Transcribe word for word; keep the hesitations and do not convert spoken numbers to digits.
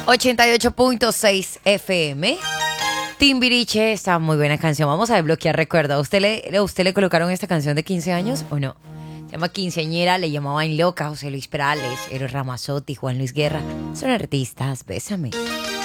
ochenta y ocho punto seis F M. Timbiriche, esta muy buena canción. Vamos a desbloquear recuerdo. ¿A usted le, a usted le colocaron esta canción de quince años o no? Se llama Quinceañera, le llamaban Loca, José Luis Perales, Eros Ramazzotti, Juan Luis Guerra. Son artistas, bésame.